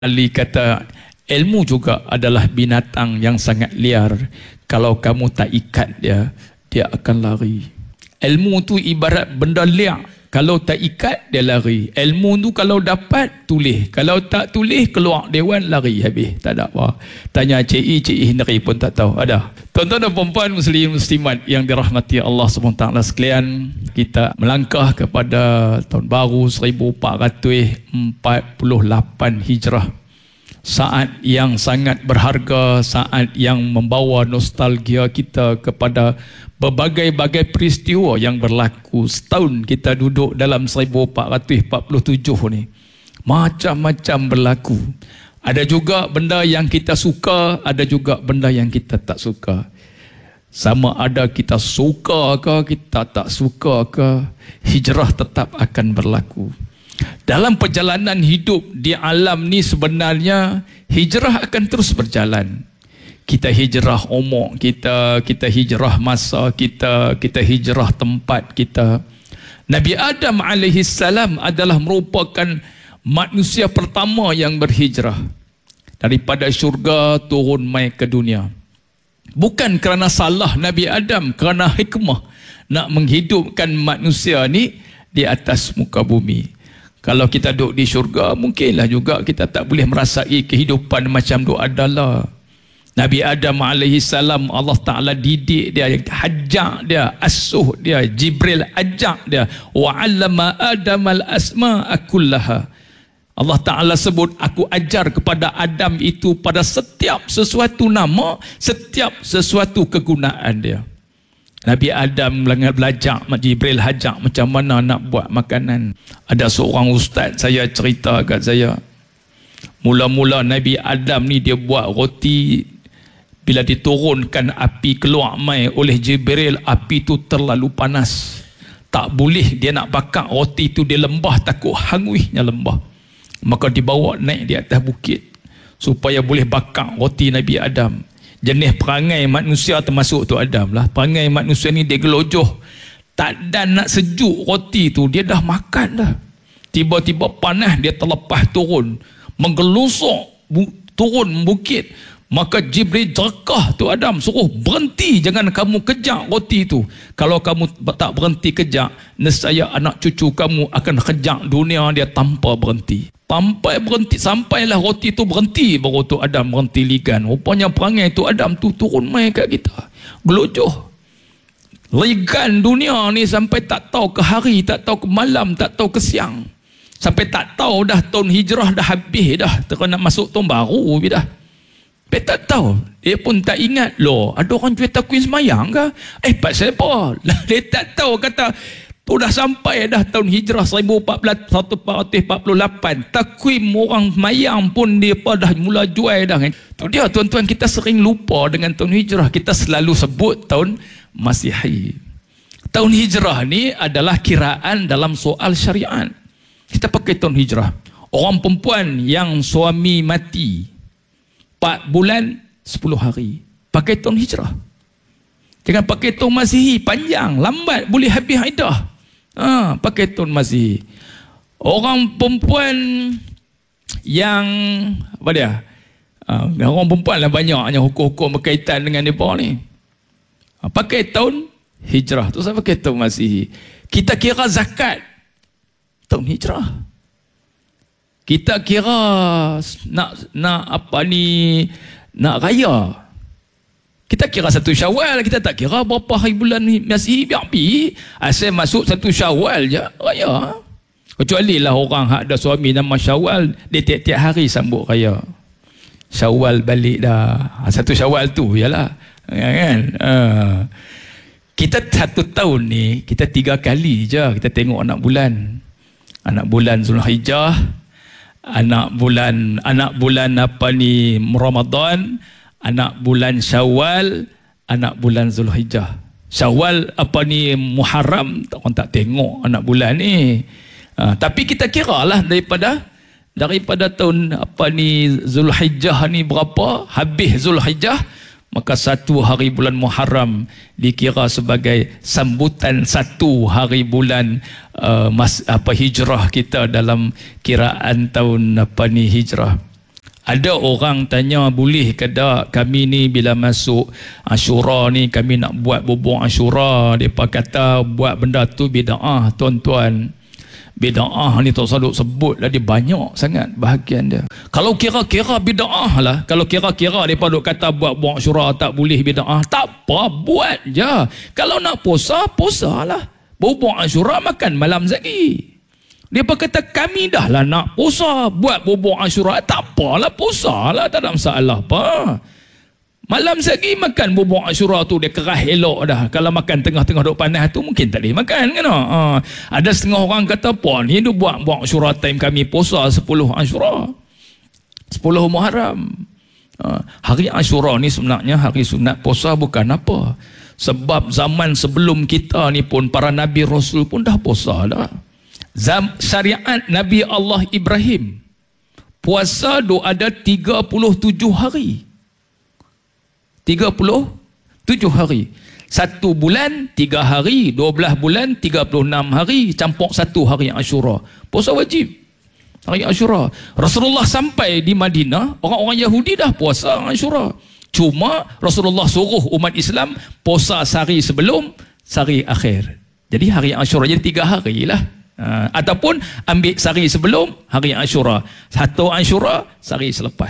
Ali kata ilmu juga adalah binatang yang sangat liar. Kalau kamu tak ikat dia, dia akan lari. Ilmu tu ibarat benda liar. Kalau tak ikat, dia lari. Ilmu tu kalau dapat, tulis. Kalau tak tulis, keluar dewan, lari habis. Tak ada apa. Tanya Cik I Hendri pun tak tahu. Ada. Tuan-tuan dan puan-puan muslimat yang dirahmati Allah SWT sekalian, kita melangkah kepada tahun baru 1448 Hijrah. Saat yang sangat berharga, saat yang membawa nostalgia kita kepada berbagai-bagai peristiwa yang berlaku. Setahun kita duduk dalam 1447 ni, macam-macam berlaku. Ada juga benda yang kita suka, ada juga benda yang kita tak suka. Sama ada kita suka ke, kita tak suka ke, hijrah tetap akan berlaku. Dalam perjalanan hidup di alam ni sebenarnya hijrah akan terus berjalan. Kita hijrah umur kita, kita hijrah masa kita, kita hijrah tempat kita. Nabi Adam AS adalah merupakan manusia pertama yang berhijrah daripada syurga turun mai ke dunia. Bukan kerana salah Nabi Adam, kerana hikmah nak menghidupkan manusia ni di atas muka bumi. Kalau kita duduk di syurga, mungkinlah juga kita tak boleh merasai kehidupan macam tu adalah. Nabi Adam AS, Allah Ta'ala didik dia, hajak dia, asuh dia, Jibril ajak dia. Wa'allama Adam al-asma'a kullaha. Allah Ta'ala sebut, aku ajar kepada Adam itu pada setiap sesuatu nama, setiap sesuatu kegunaan dia. Nabi Adam belajar, Jibril hajak macam mana nak buat makanan. Ada seorang ustaz saya cerita kat saya, mula-mula Nabi Adam ni dia buat roti, bila diturunkan api keluar mai oleh Jibril, api tu terlalu panas, tak boleh dia nak bakar roti tu di lembah, takut hanguihnya lembah. Maka dibawa naik di atas bukit supaya boleh bakar roti Nabi Adam. Jenis perangai manusia termasuk tu Adam lah. Perangai manusia ni dia gelojoh, tak dan nak sejuk roti tu, dia dah makan dah. Tiba-tiba panas, dia terlepas turun, menggelusok turun bukit. Maka Jibril jerkah tu Adam, suruh berhenti, jangan kamu kejar roti tu. Kalau kamu tak berhenti kejar, nescaya anak cucu kamu akan kejar dunia dia tanpa berhenti. Sampai berhenti, sampailah roti tu berhenti, baru tu Adam berhenti ligan. Rupanya perangai tu Adam tu turun mai kat kita, gelojoh ligan dunia ni sampai tak tahu ke hari, tak tahu ke malam, tak tahu ke siang, sampai tak tahu dah tahun hijrah dah habis dah, nak masuk tahun baru dah. Dia tak tahu, dia pun tak ingat. Loh, ada orang jual takwin semayang ke? Pasal apa? Dia tak tahu, kata tu dah sampai dah tahun hijrah 1448. Takwim orang semayang pun dia dah mula jual dah. Tu dia tuan-tuan, kita sering lupa dengan tahun hijrah. Kita selalu sebut tahun Masihi. Tahun hijrah ni adalah kiraan dalam soal syariat. Kita pakai tahun hijrah. Orang perempuan yang suami mati 4 bulan 10 hari, pakai tahun hijrah. Jangan pakai tahun Masihi, panjang, lambat, boleh habis iddah. Pakai tahun Masihi. Orang perempuan yang apa dia? Orang perempuan lah banyaknya hukum-hukum berkaitan dengan mereka ni. Pakai tahun hijrah. Tu saya pakai tahun Masihi. Kita kira zakat tahun hijrah. Kita kira nak apa ni, nak raya, kita kira 1 Syawal, kita tak kira berapa hari bulan Masihi, biar pi asal masuk 1 Syawal je raya. Kecuali lah orang hak ada suami nama Syawal, dia tiap-tiap hari sambut raya. Syawal balik dah, 1 Syawal tu yalah, kan? Kita 1 tahun ni kita 3 kali je kita tengok anak bulan. Anak bulan Zulhijjah, anak bulan apa ni Ramadan, anak bulan Syawal, anak bulan Zulhijjah. Syawal apa ni Muharram, orang tak tengok anak bulan ni. Tapi kita kiralah daripada tahun apa ni Zulhijjah ni berapa, habis Zulhijjah, maka 1 hari bulan Muharram dikira sebagai sambutan 1 hari bulan hijrah kita dalam kiraan tahun hijrah. Ada orang tanya, boleh ke tak kami ni bila masuk Ashura ni kami nak buat bubur Ashura? Mereka kata buat benda tu bid'ah tuan-tuan. Bid'ah ni tak selalu sebut lah, dia banyak sangat bahagian dia. Kalau kira-kira bid'ah lah, kalau kira-kira mereka duk kata buat bubur Ashura tak boleh bid'ah, tak apa, buat je. Kalau nak puasa, puasa lah. Bubur Ashura makan malam zaki. Dia kata kami dah lah nak puasa, buat bubur Ashura, tak apalah, puasa lah, tak ada masalah apa. Malam zaki makan bubur Ashura tu dia kerah elok dah. Kalau makan tengah-tengah duk panas tu mungkin tak boleh makan kan. Ada setengah orang kata apa ni dia buat Ashura time kami puasa 10 Ashura, 10 Muharram. Hari Ashura ni sebenarnya hari sunat puasa bukan apa. Sebab zaman sebelum kita ni pun para Nabi Rasul pun dah puasa dah. Syariat Nabi Allah Ibrahim puasa tu ada 37 hari. 37 hari. 1 bulan 3 hari, 12 bulan 36 hari, campur 1 hari Ashura. Puasa wajib hari Ashura. Rasulullah sampai di Madinah, orang-orang Yahudi dah puasa Ashura. Cuma Rasulullah suruh umat Islam puasa sehari sebelum, sehari akhir. Jadi hari Ashura jadi 3 hari lah. Ataupun ambil sehari sebelum hari Ashura, 1 Ashura sehari selepas.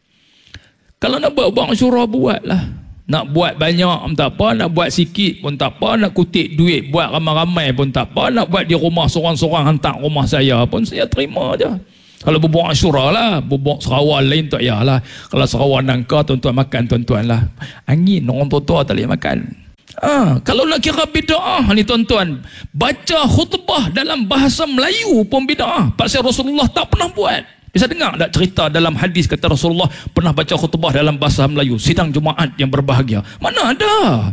Kalau nak buat Ashura, buatlah. Nak buat banyak pun tak apa, nak buat sikit pun tak apa, nak kutip duit buat ramai-ramai pun tak apa, nak buat di rumah seorang-seorang hantar rumah saya pun saya terima je. Kalau bubur Ashura lah, bubur Sarawak lain tak payahlah. Kalau Sarawak nangka tuan-tuan makan tuan-tuan lah. Angin orang tua-tua tak boleh makan. Kalau nak kira bid'ah ni tuan-tuan, baca khutbah dalam bahasa Melayu pun bid'ah. Pasal Rasulullah tak pernah buat. Bisa dengar tak cerita dalam hadis kata Rasulullah pernah baca khutbah dalam bahasa Melayu, sidang Jumaat yang berbahagia? Mana ada?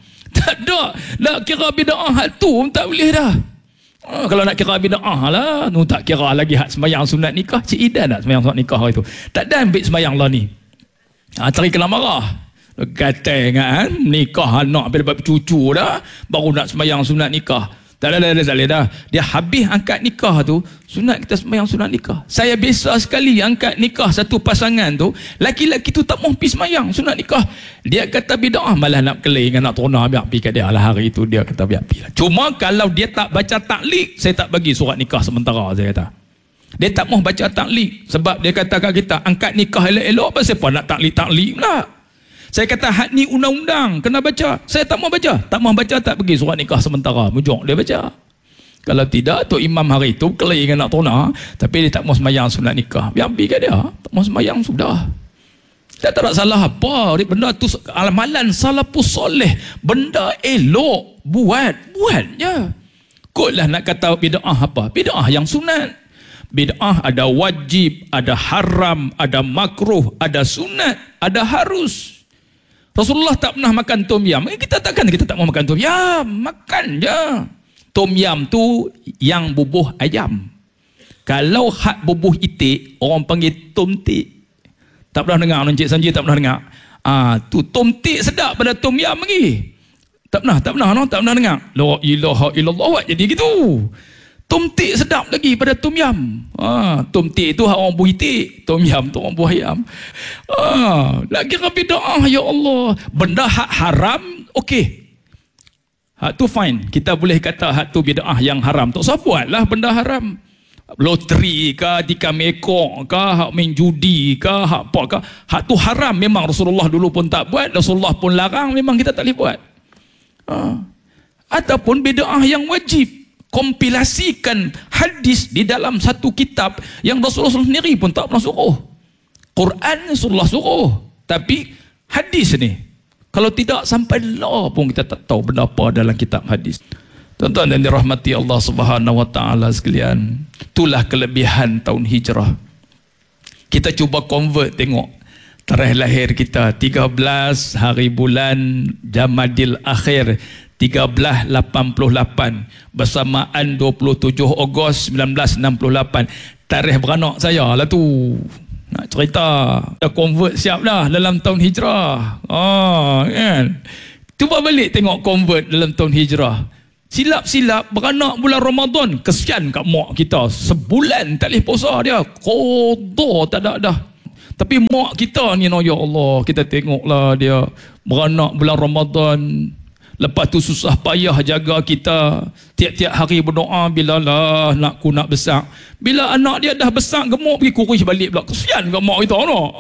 Tak ada. Nak kira bid'ah tu tak boleh dah. Kalau nak kira bid'ah lah, tak kira lagi hak sembahyang sunat nikah. Cik Ida tak sembahyang sunat nikah itu? Tak ada ambil sembahyang lah ni. Cari kena marah. Kata kan, nikah anak bila dapat cucu dah, baru nak sembahyang sunat nikah. Tak ada. Dia habis angkat nikah tu, sunat kita sembahyang sunat nikah. Saya biasa sekali angkat nikah satu pasangan tu, laki-laki tu tak mahu pergi sembahyang sunat nikah. Dia kata bid'ah, malah nak kelai dengan nak tona, biar pergi kat dia lah hari tu. Dia kata biar pergi lah. Cuma kalau dia tak baca taklik, saya tak bagi surat nikah sementara, saya kata. Dia tak mahu baca taklik, sebab dia kata kat kita, angkat nikah elok-elok, pasal apa nak taklik-taklik pula. Saya kata hak ni undang-undang kena baca. Saya tak mau baca. Tak mau baca, tak pergi surat nikah sementara. Mujur dia baca. Kalau tidak, Tok Imam hari tu kelai dengan nak tona, tapi dia tak mau sembahyang sunat nikah. Biar pergi kat dia. Tak mau sembahyang sudah. Tak ada salah apa. Benda tu amalan salafus soleh. Benda elok buat je. Kotlah nak kata bid'ah apa? Bid'ah yang sunat. Bid'ah ada wajib, ada haram, ada makruh, ada sunat, ada harus. Rasulullah tak pernah makan tom yam. Kita tak mau makan tom yam. Makan je. Tom yam tu yang bubuh ayam. Kalau hak bubuh itik, orang panggil tom tik. Tak pernah dengar, Encik Sanji tak pernah dengar. Tu tom tik sedap pada tom yam lagi. Tak pernah dengar. La ilaha illallah, jadi gitu. Tom tik sedap lagi pada tom yam. Tom tik tu orang buah itik, tom yam tu orang buah ayam. Nak kira bid'ah, ya Allah. Benda hak haram, okey. Hak tu fine. Kita boleh kata hak tu bid'ah yang haram. Tak usah buatlah benda haram. Loteri ke, tikam ekor ke, hak main judi ke, hak apa ke. Hak tu haram. Memang Rasulullah dulu pun tak buat, Rasulullah pun larang, memang kita tak boleh buat. Ataupun bid'ah yang wajib. Kompilasikan hadis di dalam satu kitab yang Rasulullah sendiri pun tak pernah suruh. Quran Rasulullah suruh, tapi hadis ni kalau tidak sampai lah pun kita tak tahu benda apa dalam kitab hadis. Tuan-tuan yang dirahmati Allah Subhanahu wa taala sekalian, itulah kelebihan tahun hijrah. Kita cuba convert, tengok tarikh lahir kita 13 hari bulan Jamadil Akhir 1388 bersamaan 27 Ogos 1968. Tarikh beranak saya lah tu. Nak cerita, dah convert siap dah dalam tahun hijrah. Kan? Cuba balik tengok convert dalam tahun hijrah. Silap-silap beranak bulan Ramadan. Kesian kat mak kita. Sebulan tak boleh puasa dia. Kotor tak ada dah. Tapi mak kita ni, ya Allah, kita tengoklah dia beranak bulan Ramadan. Lepas tu susah payah jaga kita. Tiap-tiap hari berdoa, bilalah anakku nak besar. Bila anak dia dah besar, gemuk, pergi kurus balik pula. Kesian kat mak kita, no?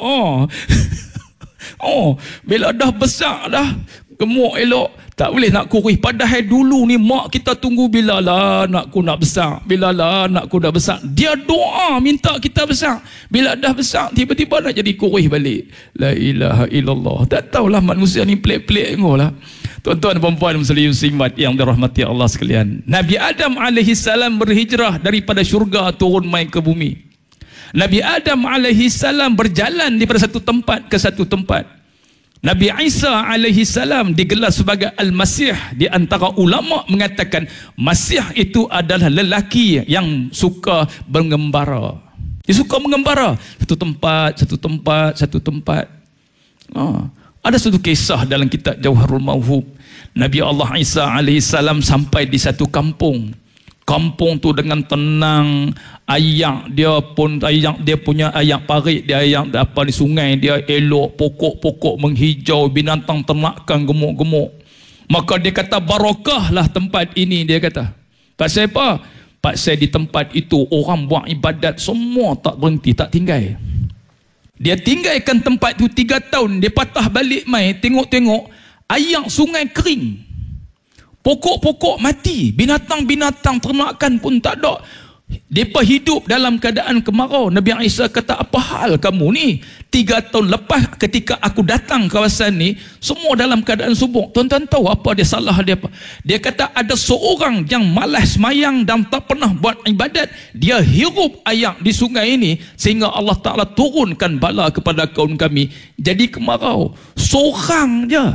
Bila dah besar dah, gemuk elok, tak boleh nak kurus. Padahal dulu ni mak kita tunggu, bilalah anakku nak besar, bilalah anakku dah besar. Dia doa minta kita besar. Bila dah besar, tiba-tiba nak jadi kurus balik. La ilaha illallah. Tak tahulah manusia ni pelik-pelik lah. Tuan-tuan dan puan muslimat yang dirahmati Allah sekalian, Nabi Adam AS berhijrah daripada syurga turun mai ke bumi. Nabi Adam AS berjalan daripada satu tempat ke satu tempat. Nabi Isa AS digelar sebagai Al-Masih. Di antara ulama mengatakan Masih itu adalah lelaki yang suka mengembara. Dia suka mengembara satu tempat, satu tempat, satu tempat. Ada satu kisah dalam kitab Jauharul Mawhub. Nabi Allah Isa AS sampai di satu kampung. Kampung tu dengan tenang, ayak dia punya ayak parit, dia ayak apa di sungai dia elok, pokok-pokok menghijau, binatang ternakan gemuk-gemuk. Maka dia kata barakahlah tempat ini, dia kata. Pasal apa? Pasal di tempat itu orang buat ibadat semua tak berhenti, tak tinggal. Dia tinggalkan tempat tu 3 tahun, dia patah balik mai tengok-tengok ayak sungai kering. Pokok-pokok mati, binatang-binatang ternakan pun tak ada. Mereka hidup dalam keadaan kemarau. Nabi Isa kata, apa hal kamu ni? 3 tahun lepas ketika aku datang kawasan ni, semua dalam keadaan subur. Tuan-tuan tahu apa dia salah dia apa? Dia kata ada seorang yang malas semayang dan tak pernah buat ibadat. Dia hirup air di sungai ini sehingga Allah Ta'ala turunkan bala kepada kaum kami. Jadi kemarau. Seorang je.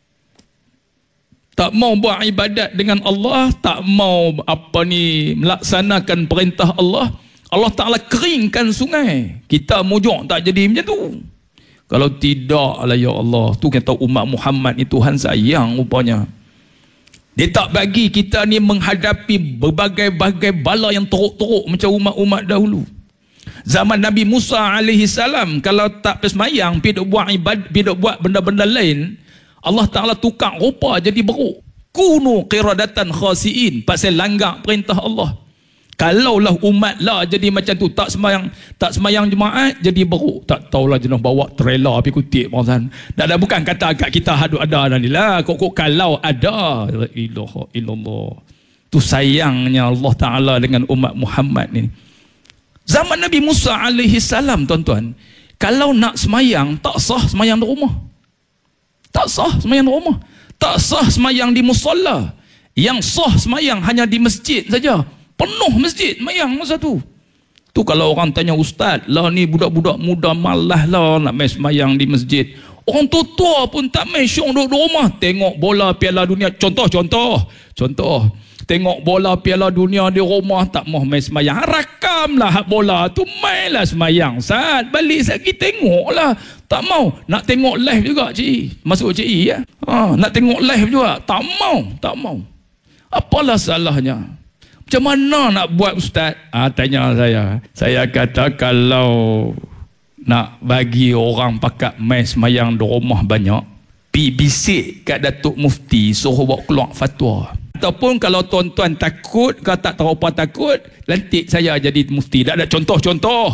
Tak mau buat ibadat dengan Allah, tak mau melaksanakan perintah Allah. Allah Ta'ala keringkan sungai. Kita mujuk tak jadi macam tu. Kalau tidak lah ya Allah, tu kata umat Muhammad ni Tuhan sayang rupanya. Dia tak bagi kita ni menghadapi berbagai-bagai bala yang teruk-teruk macam umat-umat dahulu. Zaman Nabi Musa AS, kalau tak bersemayang, pergi buat ibadat, pergi buat benda-benda lain, Allah Ta'ala tukar rupa jadi beruk. Kunu qiradatan khasiin, pasal langgar perintah Allah. Kalaulah umat lah jadi macam tu, tak semayang jemaat jadi beruk. Tak tahulah jenis bawa trailer pergi kutip dan bukan kata kat kita ada ni lah. Kok kalau ada, la ilaha illallah. Tu sayangnya Allah Ta'ala dengan umat Muhammad ni. Zaman Nabi Musa AS, tuan-tuan, kalau nak semayang, tak sah semayang di rumah. Tak sah semayang di rumah. Tak sah semayang di musalla. Yang sah semayang hanya di masjid saja. Penuh masjid semayang masa tu. Tu kalau orang tanya ustaz, lah ni budak-budak muda malas lah nak main semayang di masjid. Orang tua pun tak main, syok duduk di rumah. Tengok bola Piala Dunia. Contoh. Tengok bola Piala Dunia di rumah, tak mau main semayang. Rakamlah hak bola tu, mainlah semayang. Saat balik lagi tengoklah. Tak mau. Nak tengok live juga cik. Masuk cik ya. Nak tengok live juga. Tak mau. Apalah salahnya? Macam mana nak buat ustaz? Tanya saya. Saya kata kalau nak bagi orang pakat main semayang di rumah banyak, bisik kat Datuk Mufti suruh bawa keluar fatwa. Ataupun kalau tuan-tuan takut, kalau tak tahu apa takut, lantik saya jadi mufti. Tak ada contoh.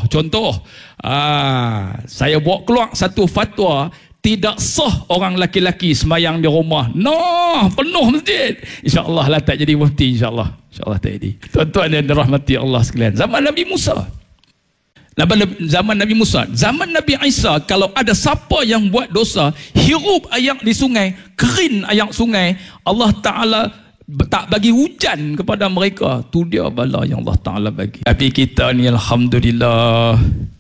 Saya bawa keluar satu fatwa, tidak sah orang laki-laki semayang di rumah. Penuh masjid. InsyaAllah lah tak jadi mufti, insyaAllah tak jadi. Tuan-tuan yang dirahmati Allah sekalian, zaman Nabi Musa, zaman Nabi Isa, kalau ada siapa yang buat dosa, hirup air di sungai, kering air sungai, Allah Ta'ala tak bagi hujan kepada mereka. Tu dia bala yang Allah Ta'ala bagi. Tapi kita ni alhamdulillah,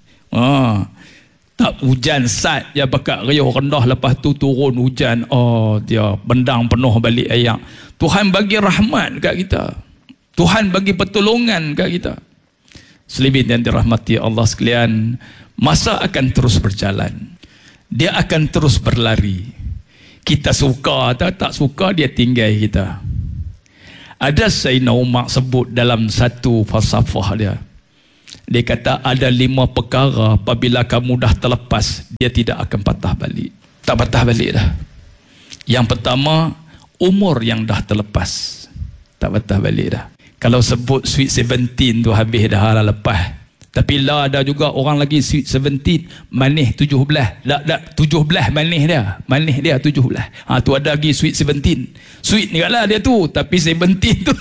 tak hujan sat je bakat riuh rendah, lepas tu turun hujan, dia bendang penuh balik air. Tuhan bagi rahmat kat kita, Tuhan bagi pertolongan kat kita. Selibin yang dirahmati Allah sekalian, masa akan terus berjalan, dia akan terus berlari. Kita suka atau tak suka, dia tinggal kita. Ada Sayyidina Umar sebut dalam satu falsafah dia, Dia kata ada 5 perkara apabila kamu dah terlepas, dia tidak akan patah balik. Tak patah balik dah. Yang pertama, umur yang dah terlepas. Tak patah balik dah. Kalau sebut sweet 17 tu habis dah lah, lepas. Tapi lah ada juga orang lagi sweet 17 manis 17. Tak 17 manis dia. Manis dia 17. Tu ada lagi sweet 17. Sweet ni lah dia tu, tapi 17 tu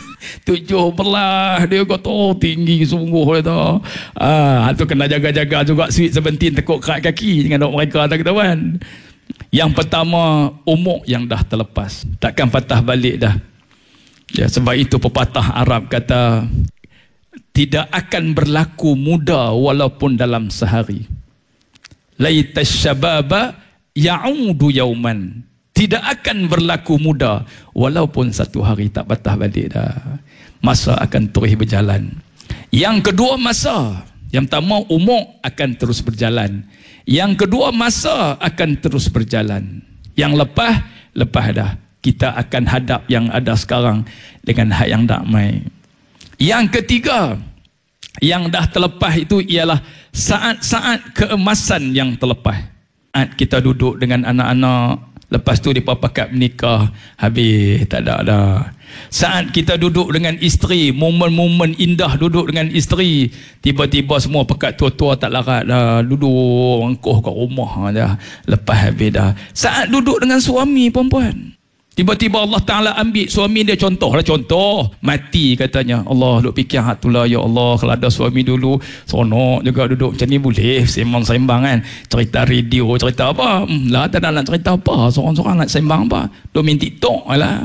17 dia kata tinggi sungguh dia tu. Tu kena jaga-jaga juga sweet 17, takut kerat kaki dengan dok mereka tak ketahuan. Yang pertama, umur yang dah terlepas, takkan patah balik dah. Ya, sebab itu pepatah Arab kata tidak akan berlaku muda walaupun dalam sehari. Laitash syababa ya'udu yauman. Tidak akan berlaku muda walaupun satu hari, tak patah balik dah. Masa akan terus berjalan. Yang kedua, masa. Yang pertama, umur akan terus berjalan. Yang kedua, masa akan terus berjalan. Yang lepas dah. Kita akan hadap yang ada sekarang dengan hak yang damai. Yang ketiga, yang dah terlepas itu ialah saat-saat keemasan yang terlepas. Saat kita duduk dengan anak-anak, lepas tu mereka pakat menikah, habis tak ada dah. Saat kita duduk dengan isteri, momen-momen indah duduk dengan isteri, tiba-tiba semua pakat tua-tua tak larat dah, duduk angkuh kat rumah dah, lepas habis dah. Saat duduk dengan suami perempuan, tiba-tiba Allah Ta'ala ambil suami dia, contoh mati katanya. Allah duk fikir hatulah, ya Allah kalau ada suami dulu seronok juga duduk macam ni, boleh sembang-sembang kan, cerita radio, cerita apa, lah tak ada nak cerita apa, seorang-seorang nak sembang apa, duk main TikTok lah.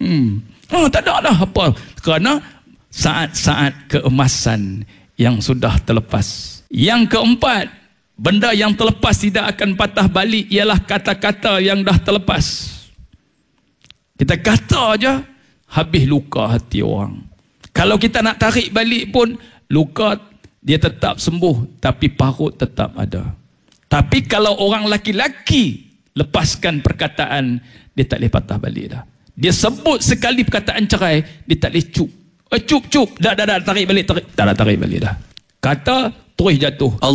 Tak ada dah apa, kerana saat-saat keemasan yang sudah terlepas. Yang keempat, benda yang terlepas tidak akan patah balik ialah kata-kata yang dah terlepas. Kita kata aja, habis luka hati orang. Kalau kita nak tarik balik pun, luka dia tetap sembuh, tapi parut tetap ada. Tapi kalau orang laki-laki lepaskan perkataan, dia tak boleh patah balik dah. Dia sebut sekali perkataan cerai, dia tak boleh cup. Cup. Dah tarik balik. Tak tarik balik dah. Kata, terus jatuh.